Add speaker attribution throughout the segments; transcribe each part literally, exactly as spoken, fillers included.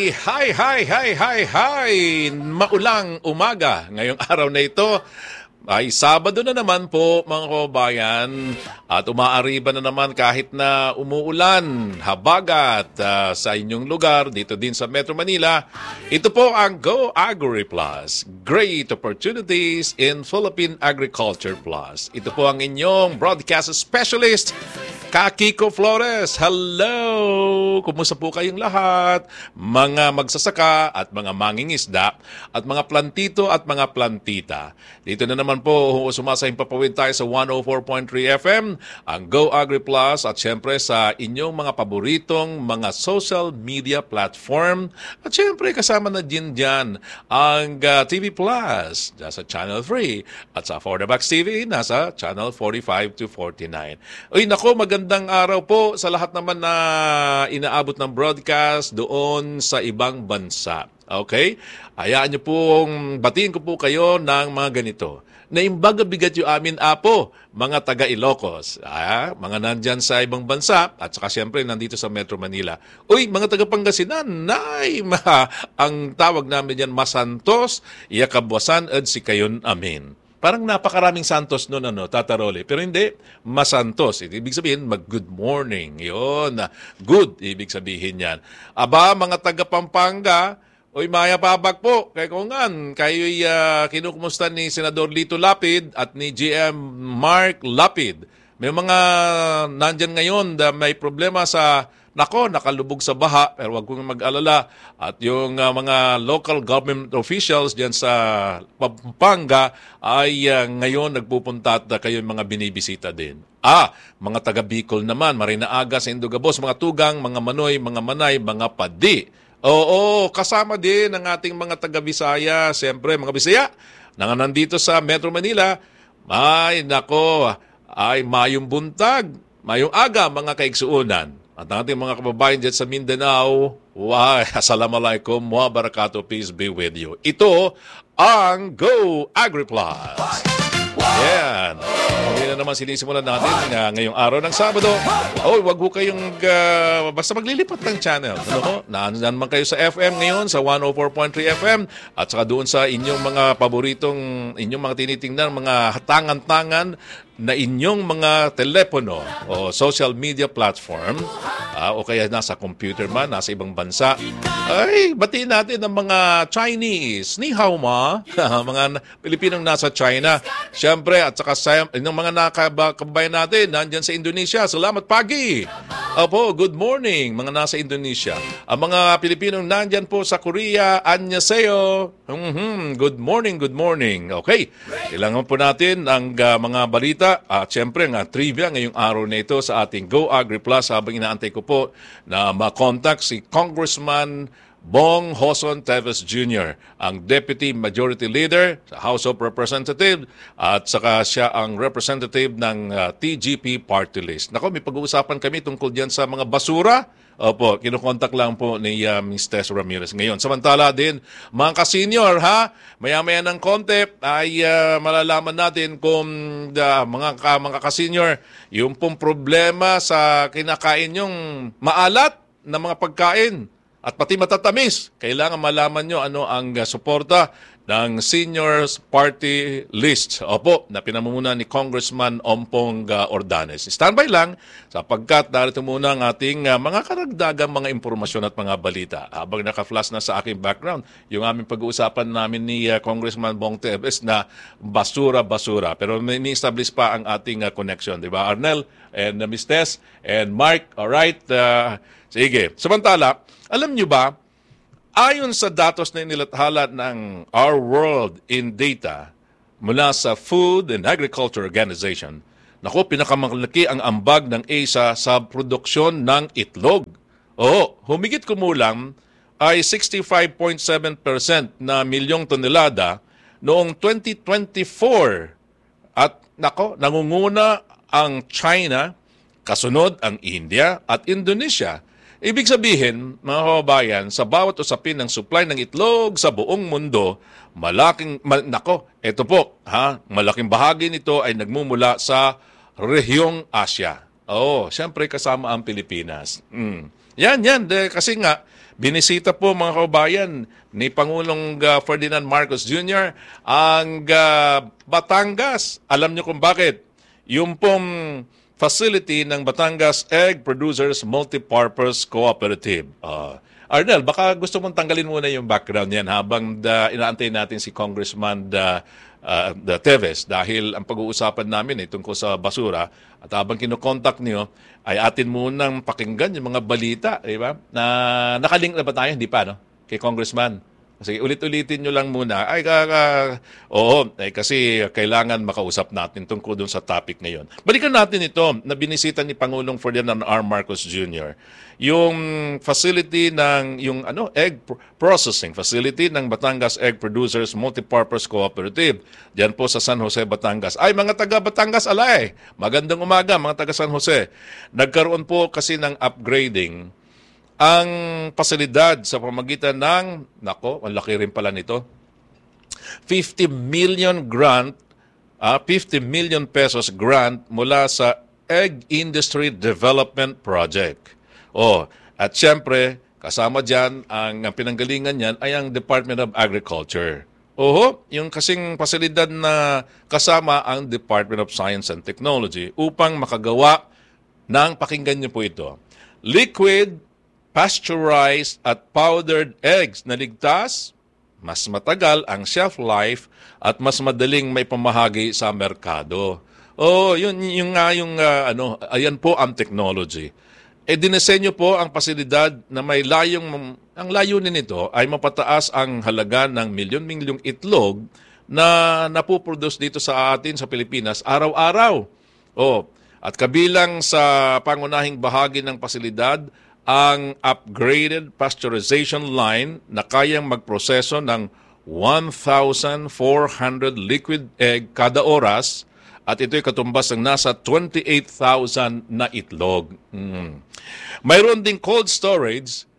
Speaker 1: Ay, hi, hi, hi, hi, hi! Maulang umaga ngayong araw na ito. Ay Sabado na naman po mga kababayan at umaariba na naman kahit na umuulan, habagat uh, sa inyong lugar dito din sa Metro Manila. Ito po ang Go Agri Plus, Great Opportunities in Philippine Agriculture Plus. Ito po ang inyong broadcast specialist, Kiko Flores. Hello! Kumusta po kayong lahat? Mga magsasaka at mga mangingisda at mga plantito at mga plantita. Dito na naman po sumasahing papawid tayo sa one oh four point three F M, ang Go Agri Plus at syempre sa inyong mga paboritong mga social media platform. At syempre kasama na din dyan ang uh, T V Plus nasa Channel three at sa For the Bucks T V nasa Channel forty-five to forty-nine. Uy, nako, magandang araw po sa lahat naman na inaabot ng broadcast doon sa ibang bansa. Okay? Hayaan niyo pong batiin ko po kayo ng mga ganito. Naimbaga bigat yung amin apo, mga taga Ilocos, ah, mga nandyan sa ibang bansa, at saka siyempre nandito sa Metro Manila. Uy, mga taga Pangasinan, nay, ma, ang tawag namin yan, masantos, yakabwasan, at si kayon amin. Parang napakaraming santos noon, ano, tataroli. Pero hindi, masantos. Ibig sabihin, mag-good morning. Yun, good, ibig sabihin yan. Aba, mga taga Pampanga, oy, maya pabag po. Kaya kung nga, kayo'y uh, kinukumusta ni Senador Lito Lapid at ni G M Mark Lapid. May mga nandyan ngayon na may problema sa, nako, nakalubog sa baha, pero wag kong mag-alala. At yung uh, mga local government officials dyan sa Pampanga ay uh, ngayon nagpupunta at uh, kayo mga binibisita din. Ah, mga taga Bicol naman, Marinaaga, sa Indogabos, mga tugang, mga manoy, mga manay, mga padi. Oo, kasama din ng ating mga taga-Bisaya, siyempre mga Bisaya, na nandito sa Metro Manila. Ay, nako, ay mayong buntag, mayong aga mga kaigsuunan. At ang ating mga kababayan dyan sa Mindanao, why, assalamualaikum wa barakatuh, peace be with you. Ito ang Go Agri Plus. Yan. Hindi na naman sinisimulan natin uh, ngayong araw ng Sabado. Oh, wag ho kayong uh, basta maglilipat ng channel. Ano ho? Nandyan man kayo sa F M ngayon sa one oh four point three F M at saka doon sa inyong mga paboritong, inyong mga tinitingnan, mga tangan-tangan na inyong mga telepono o social media platform uh, o kaya nasa computer man, nasa ibang bansa. Ay, batiin natin ang mga Chinese. Ni hao ma. Mga Pilipinong nasa China. Siyempre, at saka sa yung mga nakakabayan natin, nandyan sa Indonesia. Salamat pagi. Opo, good morning, mga nasa Indonesia. Ang mga Pilipinong nandyan po sa Korea, annyeonghaseyo. Mm-hmm. Good morning, good morning. Okay, kailangan po natin ang uh, mga balita at siyempre ang uh, trivia ngayong araw na ito sa ating Go Agri Plus habang inaantay ko po na makontak si Congressman Bong Hoson Teves Junior, ang Deputy Majority Leader sa House of Representatives at saka siya ang representative ng uh, T G P Party List. Nako, may pag-uusapan kami tungkol diyan sa mga basura. Opo, kinukontak lang po ni uh, Miz Tess Ramirez ngayon. Samantala din, mga ka-senior, ha? Maya-maya ng konti ay uh, malalaman natin kung uh, mga, ka, mga ka-senior, yung pong problema sa kinakain yung maalat na mga pagkain at pati matatamis. Kailangan malaman nyo ano ang uh, suporta ng Seniors Party List. Opo, na pinamumunan ni Congressman Ompong uh, Ordanes. Standby lang sapagkat narito muna ang ating uh, mga karagdagang mga impormasyon at mga balita. Habang naka-flash na sa aking background, yung aming pag-uusapan namin ni uh, Congressman Bong Teves na basura-basura. Pero may ni-establish pa ang ating uh, connection. Di ba, Arnel and uh, Miz Tess and Mark? Alright, uh, sige. Samantala, alam nyo ba, ayon sa datos na inilathala ng Our World in Data mula sa Food and Agriculture Organization, naku, pinakamalaki ang ambag ng Asia sa produksyon ng itlog. Oo, humigit kumulang ay sixty-five point seven percent na milyong tonelada noong twenty twenty-four. At nako, nangunguna ang China, kasunod ang India at Indonesia. Ibig sabihin, mga kababayan, sa bawat usapin ng supply ng itlog sa buong mundo, malaking, mal, nako, ito po, ha, malaking bahagi nito ay nagmumula sa rehiyong Asya. Oo, siyempre kasama ang Pilipinas. Mm. Yan, yan. De, kasi nga, binisita po mga kabayan ni Pangulong uh, Ferdinand Marcos Junior ang uh, Batangas. Alam niyo kung bakit? Yung pong facility ng Batangas Egg Producers Multipurpose Cooperative. Uh, Arnel, baka gusto mong tanggalin muna yung background yan habang uh, inaantay natin si Congressman uh, uh, Teves dahil ang pag-uusapan namin ay tungkol sa basura at habang kinokontak niyo ay atin munang pakinggan yung mga balita, di ba? Na nakalink na ba tayo? Hindi pa, no? Kay Congressman. Sige, ulit-ulitin nyo lang muna. Ay, kaka, oo, ay, kasi kailangan makausap natin tungkol dun sa topic ngayon. Balikan natin ito na binisita ni Pangulong Ferdinand R. Marcos Junior Yung facility ng, yung ano, egg processing facility ng Batangas Egg Producers Multipurpose Cooperative. Diyan po sa San Jose, Batangas. Ay, mga taga Batangas, alay! Magandang umaga, mga taga San Jose. Nagkaroon po kasi ng upgrading ang pasilidad sa pamagitan ng, nako, ang laki rin pala nito, fifty million grant, uh, fifty million pesos grant mula sa Egg Industry Development Project. Oh, at syempre, kasama dyan, ang, ang pinanggalingan niyan ay ang Department of Agriculture. Oho, yung kasing pasilidad na kasama ang Department of Science and Technology upang makagawa ng, pakinggan niyo po ito, liquid, pasteurized at powdered eggs na ligtas, mas matagal ang shelf life at mas madaling may pamahagi sa merkado. Oh, yun yung nga yung uh, ano, ayan po ang technology. E dinesenyo po ang pasilidad na may layong, ang layunin nito ay mapataas ang halaga ng milyon-milyong itlog na napuproduce dito sa atin sa Pilipinas araw-araw. Oh, at kabilang sa pangunahing bahagi ng pasilidad ang upgraded pasteurization line na kayang magproseso ng one thousand four hundred liquid egg kada oras at ito'y katumbas ng nasa twenty-eight thousand na itlog. Mm. Mayroon ding cold storage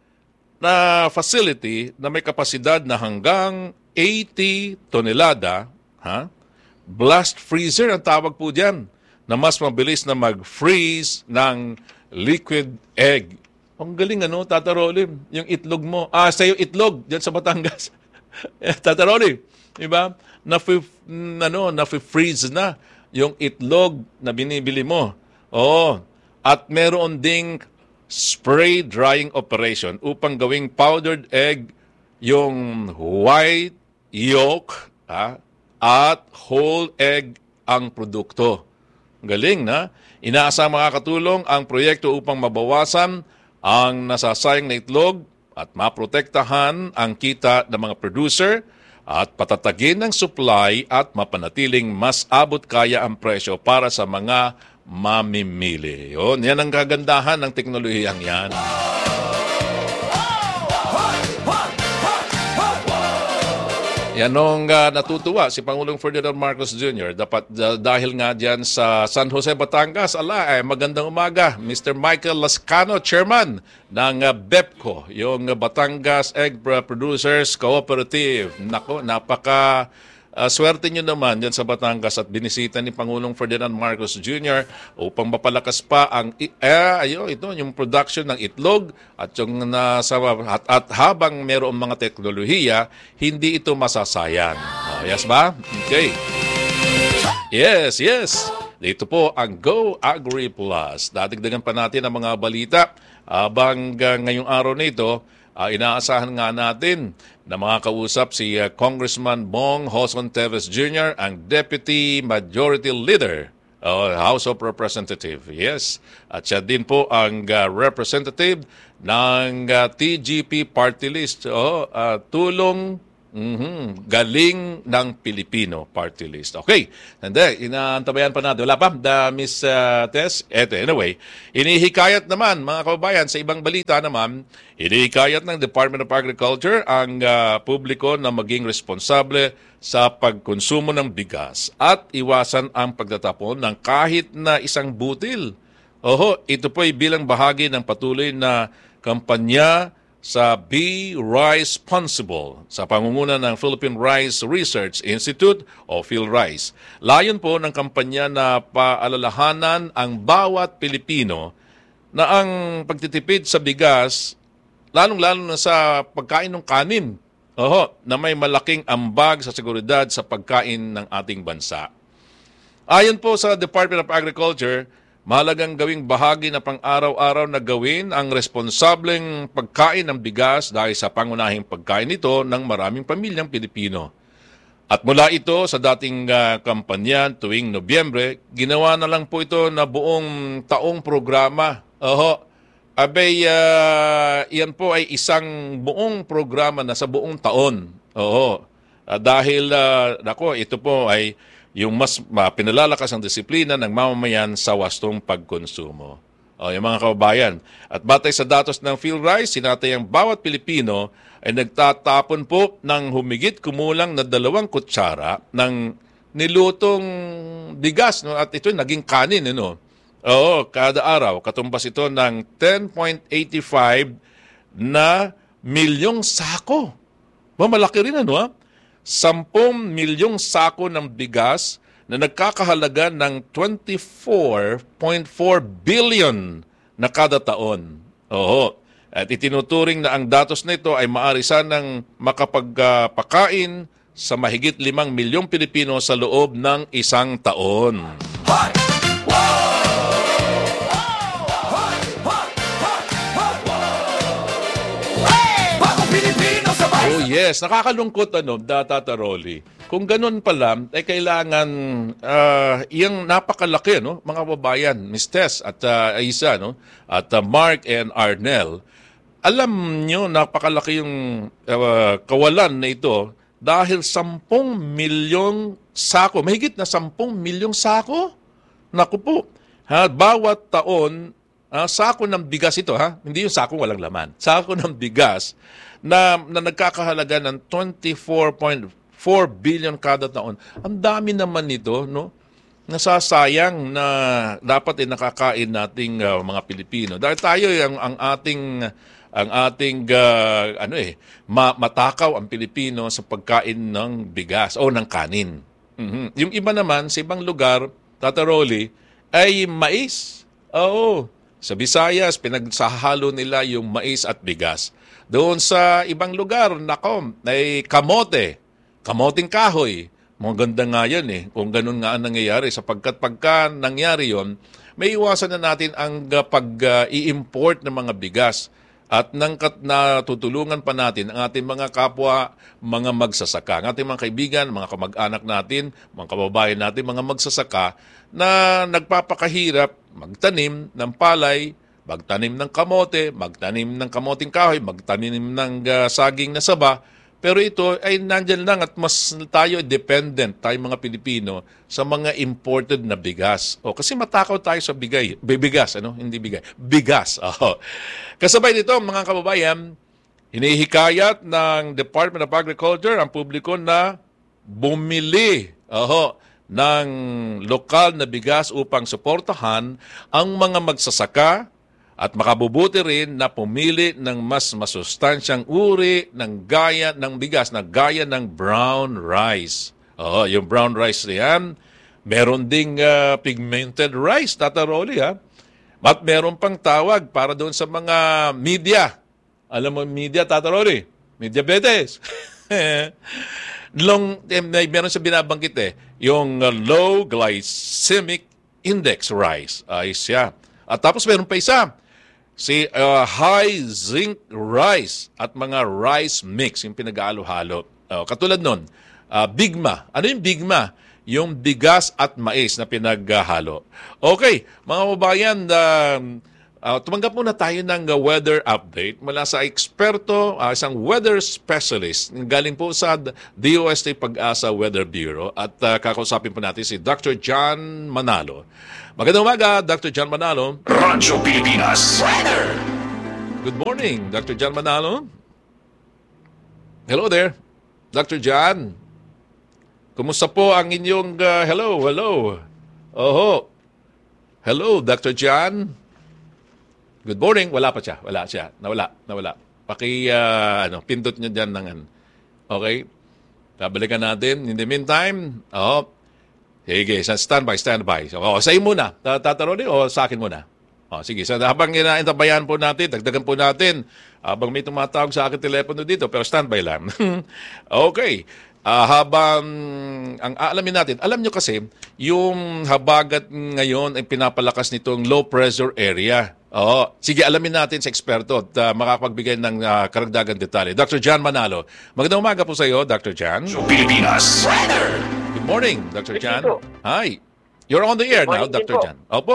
Speaker 1: na facility na may kapasidad na hanggang eighty tonelada, ha? Blast freezer ang tawag po diyan, na mas mabilis na mag-freeze ng liquid egg. Ang galing ano, Tata Rolim, yung itlog mo. Ah, sa yung itlog diyan sa Batangas. Tata Rolim, di ba? Na ano, na-freeze na yung itlog na binibili mo. Oo. At meron ding spray drying operation upang gawing powdered egg yung white yolk, ha, at whole egg ang produkto. Galing na. Inaasang makakatulong ang proyekto upang mabawasan ang nasasayang na itlog at maprotektahan ang kita ng mga producer at patatagin ng supply at mapanatiling mas abot kaya ang presyo para sa mga mamimili. Yun, yan ang kagandahan ng teknolohiyang yan. Yan nung uh, natutuwa si Pangulong Ferdinand Marcos Junior Dapat uh, dahil nga dyan sa San Jose, Batangas. Ala, eh, magandang umaga. Mister Michael Lascano, Chairman ng uh, BEPCO, yung uh, Batangas Egg Producers Cooperative. Nako, napaka uh, swerte nyo naman dyan sa Batangas at binisita ni Pangulong Ferdinand Marcos Junior upang mapalakas pa ang eh, ayo, ito, yung production ng itlog at yung nasa at, at habang mayroong mga teknolohiya, hindi ito masasayang. Oh, yes ba? Okay. Yes, yes. Dito po ang Go Agri Plus. Dadagdagan pa natin ang mga balita habang uh, ngayong araw na ito, uh, inaasahan nga natin na makakausap si uh, Congressman Bong Joson Teves Junior, ang Deputy Majority Leader uh, House of Representatives. Yes. At siya din po ang uh, representative ng uh, T G P Party List. Oh, uh, tulong mm-hmm, galing ng Pilipino Party List. Okay. Hindi, inaantabayan pa natin. Wala pa, the Miss uh, Tess? Eto, anyway, inihikayat naman, mga kababayan, sa ibang balita naman, inihikayat ng Department of Agriculture ang uh, publiko na maging responsable sa pagkonsumo ng bigas at iwasan ang pagtatapon ng kahit na isang butil. Oho, ito po ay bilang bahagi ng patuloy na kampanya sa Be Rice-Sponsible sa pangunguna ng Philippine Rice Research Institute o PhilRice. Layon po ng kampanya na paalalahanan ang bawat Pilipino na ang pagtitipid sa bigas, lalong-lalo na sa pagkain ng kanin, oho, na may malaking ambag sa seguridad sa pagkain ng ating bansa. Ayon po sa Department of Agriculture, mahalagang gawing bahagi na pang-araw-araw na gawin ang responsableng pagkain ng bigas dahil sa pangunahing pagkain nito ng maraming pamilyang Pilipino. At mula ito sa dating uh, kampanya tuwing Nobyembre, ginawa na lang po ito na buong taong programa. Oho, abay, uh, yan po ay isang buong programa na sa buong taon. Oho, uh, dahil, uh, nako, ito po ay yung mas uh, pinalalakas ang disiplina ng mamamayan sa wastong pagkonsumo. O, yung mga kababayan. At batay sa datos ng PhilRice, sinatay ang bawat Pilipino ay nagtatapon po ng humigit kumulang na dalawang kutsara ng nilutong bigas. No? At ito naging kanin. Ano? Oo, kada araw. Katumbas ito ng ten point eight five na milyong sako. Ba, malaki rin ano ha? Sampung milyong sako ng bigas na nagkakahalaga ng twenty-four point four billion na kada taon. Oo. At itinuturing na ang datos nito ay maaari sanang makapagpakain sa mahigit limang milyong Pilipino sa loob ng isang taon. Hoy! Oh yes, nakakalungkot ano, Tata Rolly. Kung ganun pala, ay kailangan uh, iyang napakalaki, no, mga babayan, Miss Tess at uh, Aisa, no, at uh, Mark and Arnel. Alam nyo, napakalaki yung uh, kawalan na ito dahil sampung milyong sako, mahigit na sampung milyong sako. Naku po, ha, bawat taon, uh, sako ng bigas ito, ha, hindi yung sako walang laman, sako ng bigas na, na nagkakahalaga ng twenty-four point four billion kada taon. Ang dami naman nito, no? Nasasayang na dapat ay nakakain nating uh, mga Pilipino. Dahil tayo ang, ang ating ang ating uh, ano eh ma- matakaw ang Pilipino sa pagkain ng bigas o ng kanin. Mm-hmm. Yung iba naman sa ibang lugar, Tata Rolly, ay mais. Oo. Sa Visayas, pinagsahalo nila yung mais at bigas. Doon sa ibang lugar, nako, ay kamote, kamoting kahoy. Maganda nga yan eh, kung ganun nga ang nangyayari. Sapagkat pagka nangyari yon, may iwasan na natin ang uh, pag-i-import uh, ng mga bigas. At nang natutulungan pa natin ang ating mga kapwa, mga magsasaka, ang ating mga kaibigan, mga kamag-anak natin, mga kababayan natin, mga magsasaka na nagpapakahirap magtanim ng palay, magtanim ng kamote, magtanim ng kamoting kahoy, magtanim ng uh, saging na saba. Pero ito ay nandyan lang at mas tayo dependent, tayo mga Pilipino, sa mga imported na bigas. O, kasi matakaw tayo sa bigay, bigas, ano? Hindi bigay, bigas. O. Kasabay nito, mga kababayan, hinihikayat ng Department of Agriculture ang publiko na bumili oho, ng lokal na bigas upang suportahan ang mga magsasaka at makabubuti rin na pumili ng mas masustansyang uri ng gaya ng bigas na gaya ng brown rice. Oh, yung brown rice yan, meron ding uh, pigmented rice, Tata Rolly, ha? At meron pang tawag para doon sa mga media. Alam mo, media, Tata Rolly? Media betes. Long, eh, meron sa binabanggit eh, yung uh, low glycemic index rice. Ay siya. At tapos meron pa isa, si uh, high zinc rice at mga rice mix, yung pinag-alo-halo. Uh, katulad nun, uh, bigma. Ano yung bigma? Yung bigas at mais na pinaghalo. Okay, mga kababayan, uh, uh, tumanggap muna tayo ng uh, weather update mula sa eksperto, uh, isang weather specialist, galing po sa D O S T Pag-asa Weather Bureau, at uh, kakausapin po natin si Doctor John Manalo. Magandang umaga, Doctor John Manalo.
Speaker 2: Radyo Pilipinas Weather.
Speaker 1: Good morning, Doctor John Manalo. Hello there, Doctor John. Kumusta po ang inyong uh, hello, hello. Oho. Hello, Doctor John. Good morning. Wala pa siya. Wala siya. Nawala. Nawala. Paki, uh, ano, pindot niyo dyan ng ano. Okay? Babalikan natin. In the meantime, oh, sige, stand by, stand by. So, oh, sa iyo muna. Tataroli o sa akin muna? Oh, sige, so habang inaantabayan po natin, dagdagan po natin, habang may tumatawag sa akin telepono dito, pero standby lang. Okay. Ah, habang ang aalamin natin, alam nyo kasi, yung habagat ngayon ay pinapalakas nitong low pressure area. Oo. Sige, alamin natin sa eksperto at uh, makapagbigay ng uh, karagdagan detalye. Doctor John Manalo. Magandang umaga po sa iyo, Doctor John.
Speaker 2: So Pilipinas. Weather.
Speaker 1: Good morning, Doctor John.
Speaker 3: Po.
Speaker 1: Hi. You're on the air now,
Speaker 3: Good morning
Speaker 1: Doctor
Speaker 3: din po.
Speaker 1: John. Opo.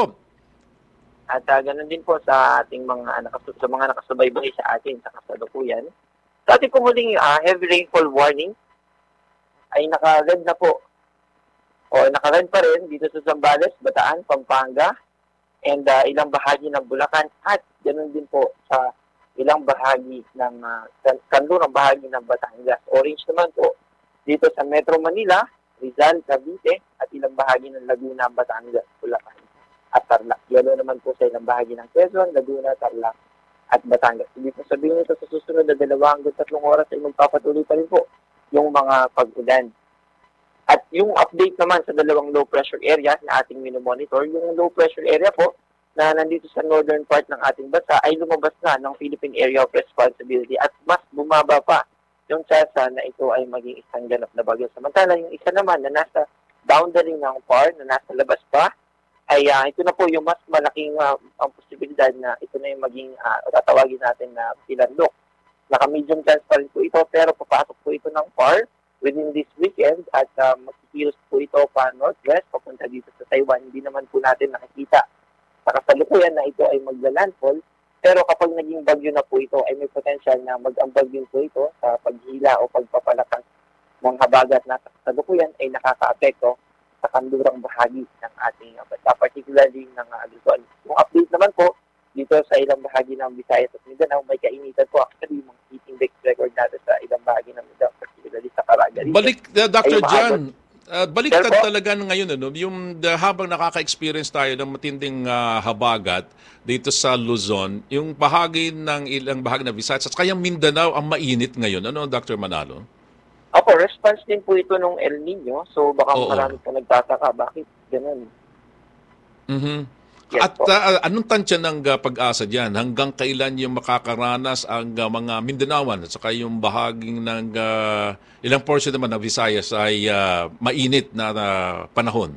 Speaker 3: At uh, ganun din po sa ating mga nakas- sa mga nakasubaybay sa atin sa kasalukuyan. Sa ating pong huling uh, heavy rainfall warning ay naka-red na po. O naka-red pa rin dito sa Zambales, Bataan, Pampanga, and uh, ilang bahagi ng Bulacan at ganun din po sa ilang bahagi ng uh, kanlurang bahagi ng Batangas. Orange naman po dito sa Metro Manila, Rizal, Cavite at ilang bahagi ng Laguna, Batangas, Bulacan at Tarlac. Yellow naman po sa ilang bahagi ng Quezon, Laguna, Tarlac at Batangas. Hindi po sabihin nito sa susunod na dalawa hanggang tatlong oras ay magpapatuloy pa rin po yung mga pag-ulan. At yung update naman sa dalawang low pressure areas na ating minomonitor, yung low pressure area po na nandito sa northern part ng ating bansa ay lumabas na ng Philippine Area of Responsibility at mas bumaba pa yung tsansa na ito ay maging isang ganap na bagyo. Samantala, yung isa naman na nasa boundary ng P A R, na nasa labas pa, ay uh, ito na po yung mas malaking uh, ang posibilidad na ito na yung maging uh, tatawagin natin na pilandok. Naka-medium chance pa rin po ito, pero papasok po ito ng P A R within this weekend at uh, magkikilos po ito pa northwest, papunta dito sa Taiwan. Hindi naman po natin nakikita sa kasalukuyan na ito ay magla-landfall, pero kapag naging bagyo na po ito, ay may potential na mag-ambag din po ito sa paghila o pagpapalakas ng habagat na sa kasalukuyan ay nakaka-apekto sa kanlurang bahagi ng ating bansa, particularly ng uh, Luzon. Yung update naman po, dito sa ilang bahagi ng Visayas at Mindanao, may kainitan po actually yung heat index record natin sa ilang bahagi ng Mindanao, particularly sa Caraga region.
Speaker 1: Balik, uh, Doctor
Speaker 3: Ay,
Speaker 1: John, uh, baliktad
Speaker 3: Sir po?
Speaker 1: talaga ngayon, ano, yung the, habang nakaka-experience tayo ng matinding uh, habagat dito sa Luzon, yung bahagi ng ilang bahagi ng Visayas at kaya Mindanao ang mainit ngayon. Ano, Doctor Manalo?
Speaker 3: Opo, response din po ito nung El Nino, so baka
Speaker 1: Oo.
Speaker 3: marami po nagtataka, bakit ganun?
Speaker 1: Mhm.
Speaker 3: Yes
Speaker 1: At
Speaker 3: po.
Speaker 1: uh, anong tansya ng uh, pag-asa diyan? Hanggang kailan yung makakaranas ang uh, mga Mindanaoan at saka yung bahaging ng uh, ilang portion naman ng Visayas ay uh, mainit na uh, panahon?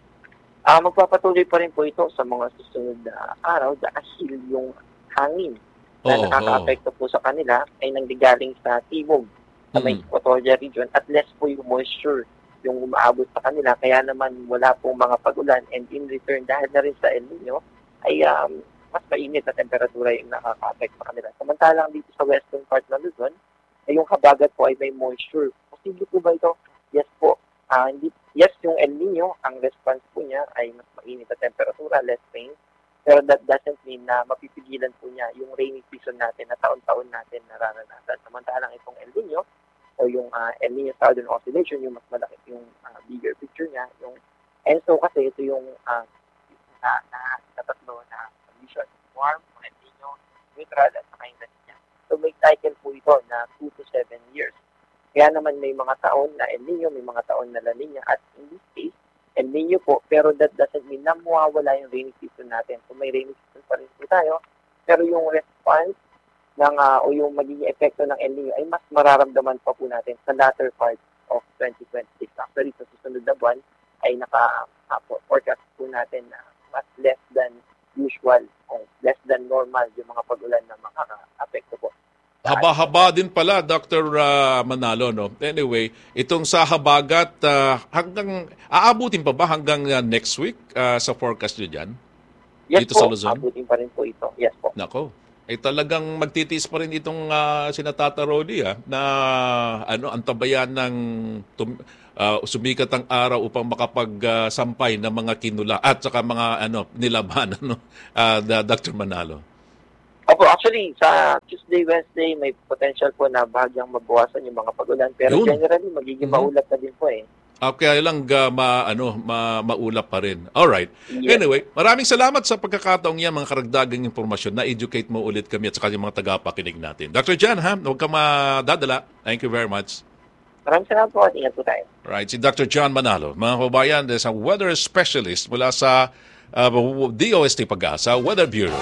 Speaker 3: Ah, magpapatuloy pa rin po ito sa mga susunod na araw dahil yung hangin na
Speaker 1: Oo,
Speaker 3: nakaka-apekto po sa kanila ay nanggaling sa timog sa may
Speaker 1: Mm.
Speaker 3: Equatorial region at less po yung moisture yung umaabot sa kanila, kaya naman wala pong mga pag-ulan, and in return dahil na rin sa El Nino ay um, mas mainit na temperatura yung nakaka-apekto sa kanila. Samantalang dito sa western part ng Luzon ay yung habagat po ay may moisture. Posible po ba ito? Yes po. Ah, hindi, yes, yung El Nino, ang response po niya ay mas mainit na temperatura, less rain. Pero that doesn't mean na mapipigilan po niya yung rainy season natin na taon-taon natin nararanasan. Samantalang itong El Nino o yung uh, El Nino Southern Oscillation, yung mas malaki, yung uh, bigger picture niya. Yung E N S O kasi ito yung uh, na, na, na tatlo na condition. Warm, El Nino, neutral, at saka yung La Nina. So may cycle po ito na two to seven years. Kaya naman may mga taon na El Nino, may mga taon na La Nina, at in this case, El Nino po, pero that doesn't mean na mawawala yung rainy season natin. So may rainy season pa rin po tayo, pero yung response ng, uh, o yung magiging epekto ng El Nino ay mas mararamdaman pa po natin sa latter part of twenty twenty-six. Actually, sa susunod na buwan ay naka-forecast po natin na mas less than usual o less than normal yung mga pag-ulan na makaka-apekto po.
Speaker 1: Haba-haba din pala, Doctor uh, Manalo, no? Anyway, itong sa habagat, uh, hanggang, aabutin pa ba hanggang uh, next week uh, sa forecast nyo dyan?
Speaker 3: Yes
Speaker 1: Dito
Speaker 3: po,
Speaker 1: sa Luzon?
Speaker 3: abutin pa rin po ito. Yes po.
Speaker 1: Nako. Ay talagang magtitiis pa rin itong uh, sinatata Rodi, ah, na ano, antabayan ng tum, uh, sumikat ang araw upang makapagsampay uh, ng mga kinula at saka mga ano, nilaban, ano, uh, Doctor Manalo.
Speaker 3: Opo, actually, sa Tuesday, Wednesday, may potential po na bahagyang mabawasan yung mga pag-ulan. Pero
Speaker 1: Yun.
Speaker 3: generally, magiging
Speaker 1: Mhm.
Speaker 3: maulap na din po eh.
Speaker 1: Okay lang uh, ma, ano, ma, maulap pa rin. All right.
Speaker 3: Yes.
Speaker 1: Anyway, maraming salamat sa pagkakataong yan, mga karagdagang impormasyon. Na-educate mo ulit kami at saka yung mga tagapakinig natin. Doctor Jan, ha? Huwag ka madadala. Thank you very much.
Speaker 3: Maraming salamat po at ingat po tayo.
Speaker 1: Right, si Doctor John Manalo. Mga kabayan, isang weather specialist mula sa uh, D O S T Pag-asa Weather Bureau.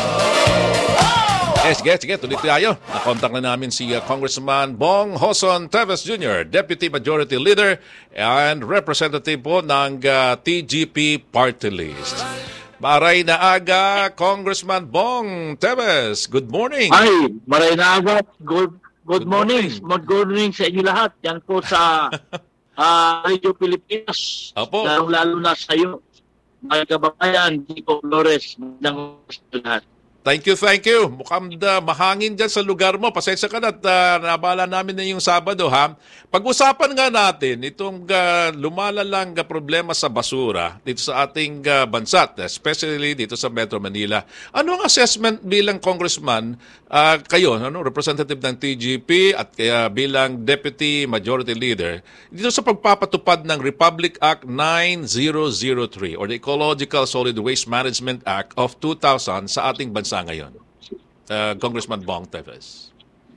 Speaker 1: Yes, sige, sige, tuloy tayo. Nakontak na namin si uh, Congressman Bong Joson Teves Junior, Deputy Majority Leader and Representative po ng uh, T G P Party List. Maray na aga, Congressman Bong Teves. Good morning.
Speaker 4: Ay, maray na aga. Good,
Speaker 1: Good
Speaker 4: good, morning.
Speaker 1: morning.
Speaker 4: Good morning sa inyo lahat. Yan po sa uh, Radio Pilipinas.
Speaker 1: Opo.
Speaker 4: Lalo-lalo na sa iyo. Mga kababayan, Nico Flores, ng lahat.
Speaker 1: Thank you, thank you. Mukhang uh, mahangin dyan sa lugar mo. Pasensya ka na at uh, nabala namin na yung Sabado, ha? Pag-usapan nga natin itong uh, lumalalang uh, problema sa basura dito sa ating uh, bansa, especially dito sa Metro Manila. Ano ang assessment bilang congressman, uh, kayo, ano, representative ng T G P at uh, bilang Deputy Majority Leader, dito sa pagpapatupad ng Republic Act nine thousand three or the Ecological Solid Waste Management Act of two thousand sa ating bansa ngayon? Uh, Congressman Bong Teves.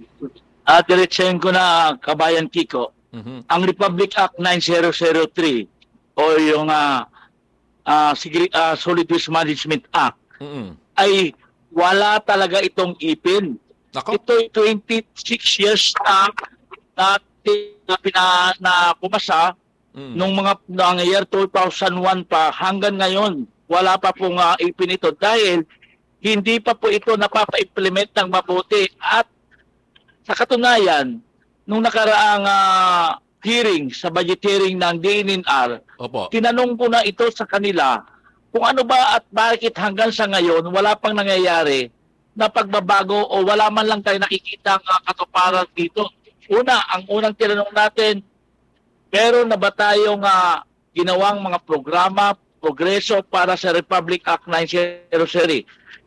Speaker 4: At diretsahin ko na, Kabayan Kiko,
Speaker 1: Mhm.
Speaker 4: ang Republic Act nine thousand three o yung uh, uh, Sigri- uh, Solid Waste Management Act
Speaker 1: Mm-mm.
Speaker 4: ay wala talaga itong ipin.
Speaker 1: Nako.
Speaker 4: Ito'y twenty-six years na na, na, na, na pumasa
Speaker 1: Mm.
Speaker 4: nung mga nangyayari two thousand one pa hanggang ngayon. Wala pa pong uh, ipin ito dahil hindi pa po ito napapa-implement ng mabuti. At sa katunayan, nung nakaraang uh, hearing sa budget hearing ng D N N R,
Speaker 1: Opo.
Speaker 4: tinanong ko na ito sa kanila kung ano ba at bakit hanggang sa ngayon wala pang nangyayari na pagbabago o wala man lang tayo nakikita ang uh, katuparan dito. Una, ang unang tinanong natin, meron na ba tayong uh, ginawang mga programa, progreso para sa Republic Act nine thousand three?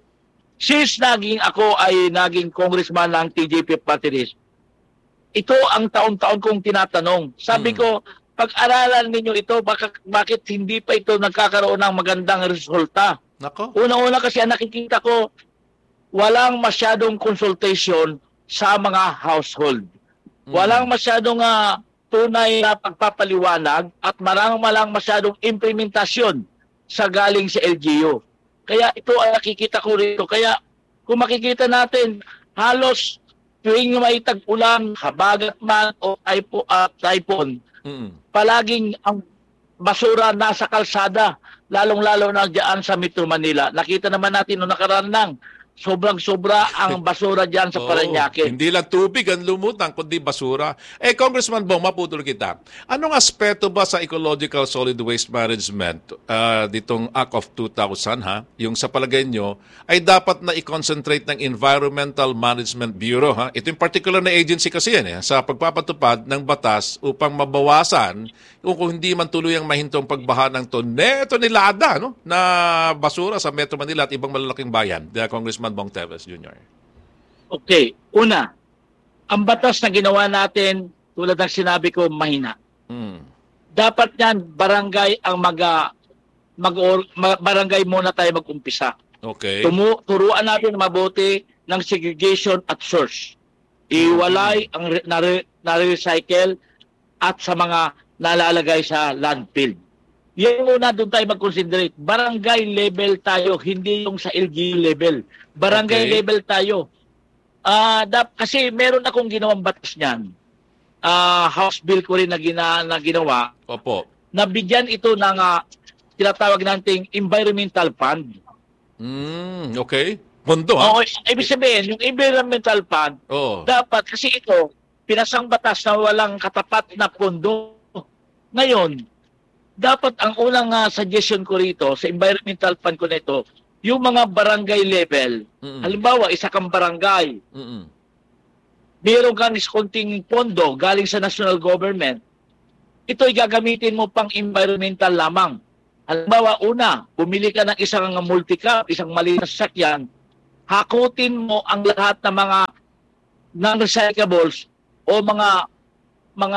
Speaker 4: Since naging ako ay naging congressman ng T G P Party List, ito ang taon-taon kong tinatanong. Sabi
Speaker 1: Hmm.
Speaker 4: ko, pag-aralan ninyo ito, baka, bakit hindi pa ito nagkakaroon ng magandang resulta?
Speaker 1: Nako.
Speaker 4: Una-una kasi ang nakikita ko, walang masyadong consultation sa mga household. Walang masyadong uh, tunay na pagpapaliwanag at marang malang masyadong implementasyon sa galing sa L G U. Kaya ito ang nakikita ko rito. Kaya kung makikita natin, halos tuwing may tag-ulan, habagat man o typo, uh, typhoon,
Speaker 1: Mm.
Speaker 4: palaging ang basura nasa kalsada, lalong-lalo na diyan sa Metro Manila. Nakita naman natin noong nakaraan lang, sobrang-sobra ang basura diyan sa
Speaker 1: Oo,
Speaker 4: Parañaque.
Speaker 1: hindi lang tubig ang lumutang, kundi basura. Eh, Congressman Bong, maputol kita. Anong aspeto ba sa Ecological Solid Waste Management, uh, ditong Act of two thousand, ha? Yung sa palagay nyo, ay dapat na i-concentrate ng Environmental Management Bureau, ha? Ito yung particular na agency kasi yan, eh, sa pagpapatupad ng batas upang mabawasan kung, kung hindi man tuluyang mahintong pagbaha ng toneto nilada, no? Na basura sa Metro Manila at ibang malalaking bayan. The Congressman Bong Teves Junior
Speaker 4: Okay, una, ang batas na ginawa natin, tulad ng sinabi ko, mahina.
Speaker 1: Mm.
Speaker 4: Dapat yan, barangay ang mag, mag, mag barangay muna tayo mag-umpisa.
Speaker 1: Okay.
Speaker 4: Tumu, turuan natin mabuti ng segregation at source. Iwalay ang re- nare- nare-recycle at sa mga nalalagay sa landfill. Yan muna doon tayo mag-considerate. Barangay level tayo, hindi yung sa L G U level. Barangay
Speaker 1: Okay.
Speaker 4: level tayo. Ah, dap kasi meron akong ginawang batas niyan. Ah, House bill ko rin na, gina, na ginawa.
Speaker 1: Opo.
Speaker 4: Nabigyan ito ng uh, tinatawag nating environmental fund.
Speaker 1: Mm, okay. Mundo, ha?
Speaker 4: Oo, ibig sabihin, yung environmental fund,
Speaker 1: Oo.
Speaker 4: dapat, kasi ito, pinasang batas na walang katapat na pondo. Ngayon, dapat ang unang uh, suggestion ko rito sa environmental fund ko nito, yung mga barangay level,
Speaker 1: Mm-mm.
Speaker 4: halimbawa, isa kang barangay,
Speaker 1: Mm-mm.
Speaker 4: mayroon kang diskonting pondo galing sa national government, ito'y gagamitin mo pang environmental lamang. Halimbawa, una, bumili ka ng isang multi-cab, isang maliit na sasakyan, hakutin mo ang lahat ng mga non-recyclables o mga mga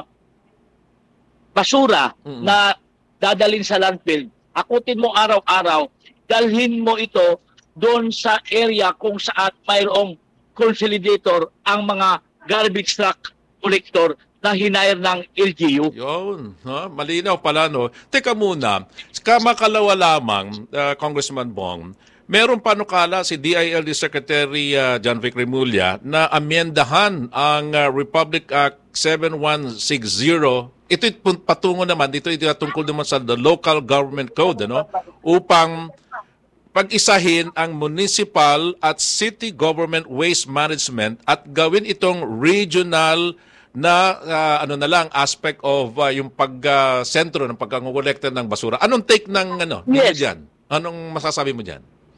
Speaker 4: basura
Speaker 1: Mm-mm.
Speaker 4: na dadalhin sa landfill. Hakutin mo araw-araw, dalhin mo ito doon sa area kung saan mayroong consolidator ang mga garbage truck collector na hinire ng L G U.
Speaker 1: Yun, ha? Malinaw pala, no? Teka muna, kamakalawa lamang, uh, Congressman Bong, meron panukala si D I L D Secretary uh, John Vic Remulla na amyendahan ang uh, Republic Act seven one six zero. Ito patungo naman, dito ito tungkol naman sa the Local Government Code, ano? Upang pag-isahin ang municipal at city government waste management at gawin itong regional na uh, ano na lang aspect of uh, yung pag-sentro uh, ng pagkangolekta ng basura. Anong take ng ano
Speaker 4: Yes.
Speaker 1: diyan? Anong masasabi mo diyan?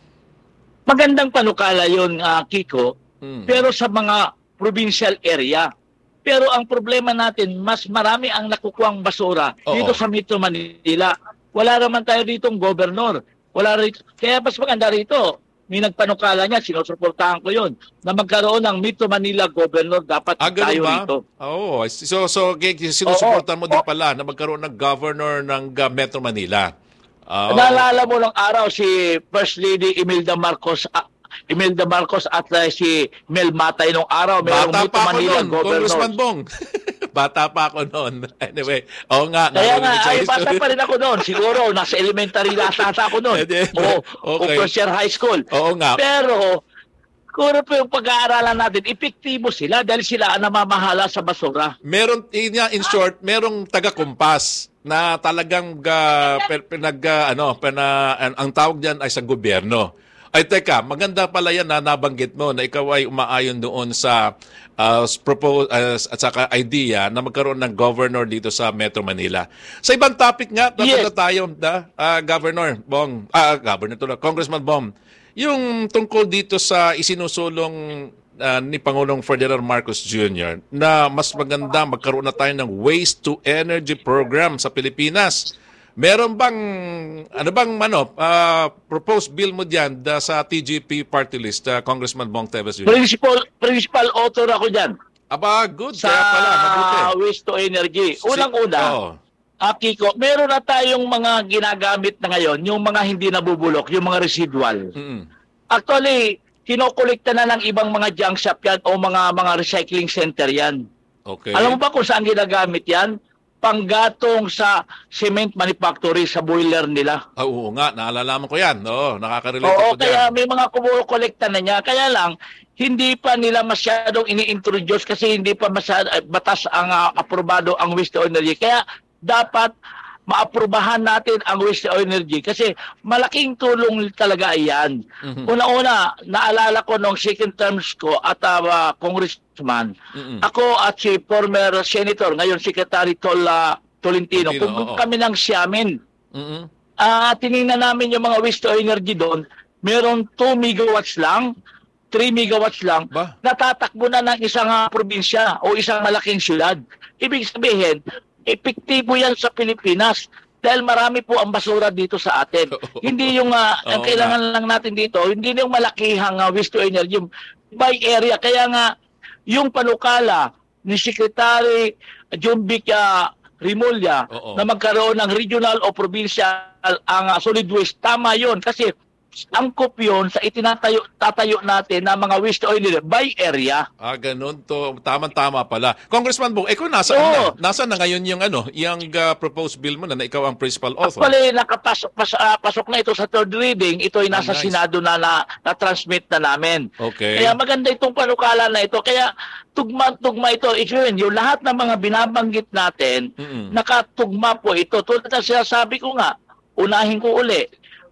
Speaker 4: Magandang panukala yun, uh, Kiko,
Speaker 1: Hmm.
Speaker 4: pero sa mga provincial area. Pero ang problema natin, mas marami ang nakukuhang basura
Speaker 1: Oo.
Speaker 4: dito sa Metro Manila. Wala naman tayo ditong governor. Wala rito. Kaya mas maganda rito. May nagpanukala niya, sinusuportahan ko yun, na magkaroon ng Metro Manila governor, dapat
Speaker 1: Ah, ganun
Speaker 4: tayo
Speaker 1: ba?
Speaker 4: rito.
Speaker 1: Oo. So, so k- sinusuportan mo din pala na magkaroon ng governor ng uh, Metro Manila. Ah, oo.
Speaker 4: Naalala mo ng araw si First Lady Imelda Marcos, ah, Imelda Marcos at uh, si Mel Matay nung araw, mayroong
Speaker 1: Bata
Speaker 4: Metro
Speaker 1: pa ako
Speaker 4: Manila
Speaker 1: noon,
Speaker 4: governor.
Speaker 1: Congressman Bong. Bata pa ako noon. Anyway, oo nga.
Speaker 4: Kaya nga,
Speaker 1: narinig sa
Speaker 4: ay
Speaker 1: history.
Speaker 4: bata pa rin ako noon. Siguro, nasa elementary na ata ako noon.
Speaker 1: Hindi.
Speaker 4: O,
Speaker 1: Okay.
Speaker 4: o first year high school.
Speaker 1: Oo nga.
Speaker 4: Pero, kung po yung pag-aaralan natin, epektibo sila dahil sila ang namamahala sa basura.
Speaker 1: Meron, in, in short, merong taga-kumpas na talagang uh, pinag, uh, ano, pina, ang, ang tawag diyan ay sa gobyerno. Ay teka, maganda pala yan na nabanggit mo na ikaw ay umaayon doon sa uh, propose, uh, at saka idea na magkaroon ng governor dito sa Metro Manila. Sa ibang topic nga,
Speaker 4: Yes.
Speaker 1: yes. tayo, da, uh, Governor Bong, ah, Governor tuloy, Congressman Bong, yung tungkol dito sa isinusulong uh, ni Pangulong Ferdinand Marcos Junior na mas maganda magkaroon na tayo ng waste to energy program sa Pilipinas. Meron bang, ano bang ano, uh, proposed bill mo diyan da, sa T G P party list, uh, Congressman Bong Teves Junior?
Speaker 4: Principal, principal author ako dyan
Speaker 1: Aba, good.
Speaker 4: sa
Speaker 1: Kaya pala, mabuti.
Speaker 4: waste to energy. Unang-una,
Speaker 1: Oo.
Speaker 4: ah, Kiko, meron na tayong mga ginagamit na ngayon, yung mga hindi nabubulok, yung mga residual.
Speaker 1: Mm-mm.
Speaker 4: Actually, kinokolekta na ng ibang mga junk shop yan o mga mga recycling center yan.
Speaker 1: Okay.
Speaker 4: Alam mo ba kung saan ginagamit yan? Panggatong sa cement manufactory sa boiler nila.
Speaker 1: Ah, oo nga, naalalaman ko yan. Oo, nakaka-relate
Speaker 4: Oo,
Speaker 1: ako
Speaker 4: kaya
Speaker 1: dyan.
Speaker 4: may mga kumukolekta na niya. Kaya lang, hindi pa nila masyadong ini-introduce kasi hindi pa masyad, eh, batas ang uh, aprobado ang waste to energy. Kaya dapat maaprubahan natin ang waste to energy kasi malaking tulong talaga yan.
Speaker 1: Mhm.
Speaker 4: Una-una, naalala ko nung second terms ko at uh, congressman,
Speaker 1: Mm-mm.
Speaker 4: ako at si former senator, ngayon Secretary Tol uh, Tolentino,
Speaker 1: Tolentino,
Speaker 4: pumunta
Speaker 1: oo.
Speaker 4: kami ng Xiamen.
Speaker 1: Mm-mm.
Speaker 4: Ah, tiningnan namin yung mga waste to energy doon. Meron two megawatts lang, three megawatts lang.
Speaker 1: Ba?
Speaker 4: Natatakbo na ng isang uh, probinsya o isang malaking syudad. Ibig sabihin, epektibo yan sa Pilipinas dahil marami po ang basura dito sa atin. Hindi yung uh, ang
Speaker 1: Oo
Speaker 4: kailangan lang natin dito, hindi yung malakihang uh, waste to energy yung by area. Kaya nga, yung panukala ni Secretary John Vic uh, Remulla
Speaker 1: Oo.
Speaker 4: na magkaroon ng regional o provincial ang uh, solid waste, tama yun kasi angkop yun sa itinatayo tatayo natin na mga waste to energy by area.
Speaker 1: Ah, ganun to. Tama-tama pala. Congressman Bong, ikaw nasa
Speaker 4: Oo.
Speaker 1: na? Nasa na ngayon yung ano, yung uh, proposed bill mo na, na ikaw ang principal author?
Speaker 4: Actually, nakapasok pas, ah, pasok na ito sa third reading. Ito ay nasa
Speaker 1: Ah, nice.
Speaker 4: Senado na, na na-transmit na namin.
Speaker 1: Okay.
Speaker 4: Kaya maganda itong panukala na ito. Kaya tugma-tugma ito. Yun, yung lahat ng mga binabanggit natin,
Speaker 1: Mm-mm.
Speaker 4: nakatugma po ito. Tulad na sinasabi ko nga, unahin ko uli,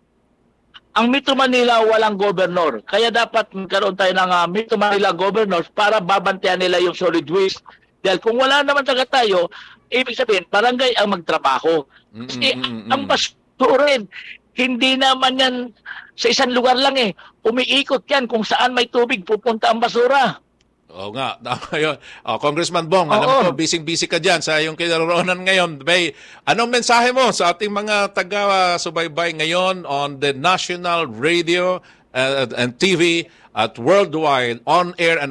Speaker 4: ang Metro Manila walang governor. Kaya dapat magkaroon tayo ng uh, Metro Manila governors para babantayan nila yung solid waste. Dahil kung wala naman talaga tayo, ibig sabihin, barangay ang magtrabaho. Kasi
Speaker 1: Mm-mm-mm-mm.
Speaker 4: ang basurin, hindi naman yan sa isang lugar lang eh. Umiikot yan kung saan may tubig, pupunta ang basura.
Speaker 1: Oo nga, tama yun. Oh, Congressman Bong, alam
Speaker 4: Oo.
Speaker 1: ko, busy-busy ka dyan sa iyong kinaroroonan ngayon. Bay, anong mensahe mo sa ating mga taga-subaybay ngayon on the national radio uh, and T V at worldwide, on air and